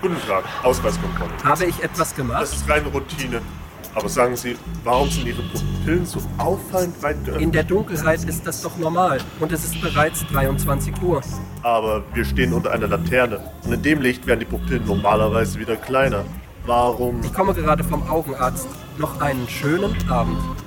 Guten Tag, Ausweiskontrolle. Habe ich etwas gemacht? Das ist reine Routine. Aber sagen Sie, warum sind Ihre Pupillen so auffallend weit geöffnet? In der Dunkelheit ist das doch normal. Und es ist bereits 23 Uhr. Aber wir stehen unter einer Laterne. Und in dem Licht werden die Pupillen normalerweise wieder kleiner. Warum? Ich komme gerade vom Augenarzt. Noch einen schönen Abend.